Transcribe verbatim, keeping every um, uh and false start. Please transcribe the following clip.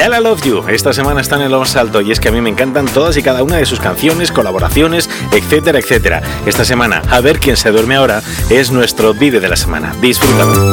Lala Love You esta semana está en el más alto y es que a mí me encantan todas y cada una de sus canciones, colaboraciones, etcétera, etcétera. Esta semana, a ver quién se duerme ahora, es nuestro vídeo de la semana. Disfrútalo.